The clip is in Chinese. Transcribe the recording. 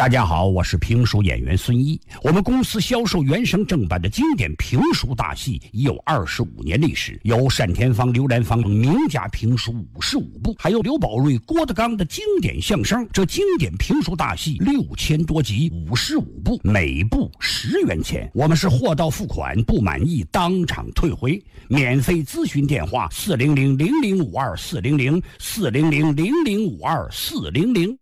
大家好，我是评书演员孙一。我们公司销售原声正版的经典评书大戏已有25年历史，有单田芳、刘兰芳名家评书55部，还有刘宝瑞、郭德纲的经典相声。这经典评书大戏6000多集，55部，每部10元钱。我们是货到付款，不满意当场退回。免费咨询电话：400-0052-400，400-0052-400。